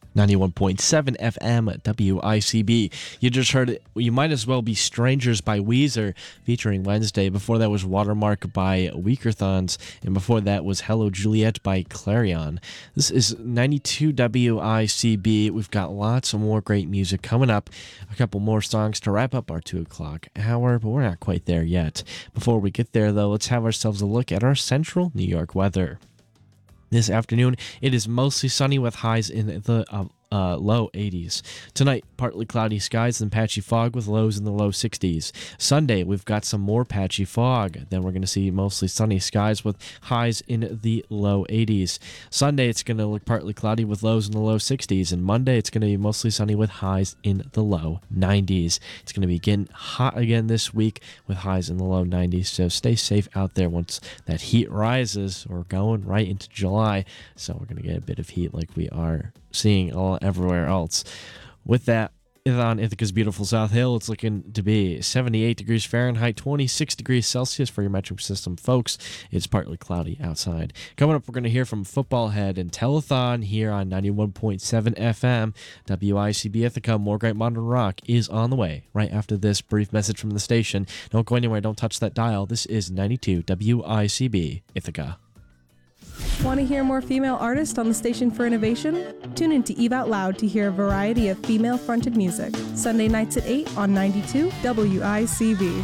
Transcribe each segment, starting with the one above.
91.7 FM WICB. You just heard You Might As Well Be Strangers by Weezer featuring Wednesday. Before that was Watermark by Weakerthons. And before that was Hello Juliet by Clarion. This is 92 WICB. We've got lots of more great music coming up. A couple more songs to wrap up our 2 o'clock hour, but we're not quite there yet. Before we get there, though, let's have ourselves a look at our central New York weather. This afternoon, it is mostly sunny with highs in the low 80s. Tonight, partly cloudy skies and patchy fog with lows in the low 60s. Sunday, we've got some more patchy fog. Then we're going to see mostly sunny skies with highs in the low 80s. Sunday, it's going to look partly cloudy with lows in the low 60s. And Monday, it's going to be mostly sunny with highs in the low 90s. It's going to be getting hot again this week with highs in the low 90s. So stay safe out there once that heat rises. We're going right into July. So we're going to get a bit of heat like we are seeing everywhere else. With that, on Ithaca's beautiful South Hill, it's looking to be 78 degrees Fahrenheit, 26 degrees Celsius for your metric system, folks. It's partly cloudy outside. Coming up, we're going to hear from Football Head and Telethon here on 91.7 FM. WICB Ithaca, more great modern rock is on the way right after this brief message from the station. Don't go anywhere. Don't touch that dial. This is 92 WICB Ithaca. Want to hear more female artists on the Station for Innovation? Tune in to Eve Out Loud to hear a variety of female-fronted music. Sunday nights at 8 on 92 WICB.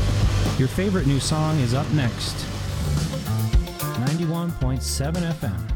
Your favorite new song is up next. 91.7 FM.